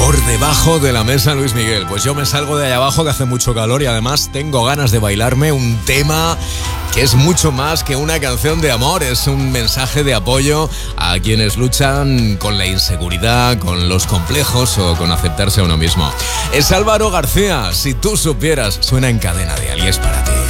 Por debajo de la mesa, Luis Miguel. Pues yo me salgo de allá abajo, que hace mucho calor, y además tengo ganas de bailarme un tema que es mucho más que una canción de amor. Es un mensaje de apoyo a quienes luchan con la inseguridad, con los complejos o con aceptarse a uno mismo. Es Álvaro García. Si tú supieras, suena en Cadena Dial y es para ti.